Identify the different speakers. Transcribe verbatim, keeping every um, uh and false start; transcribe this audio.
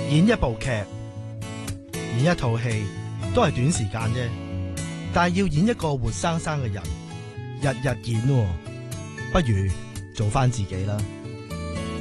Speaker 1: 演一部劇、演一套戲都係短時間啫，但係要演一個活生生嘅人，日日演喎，不如做返自己啦。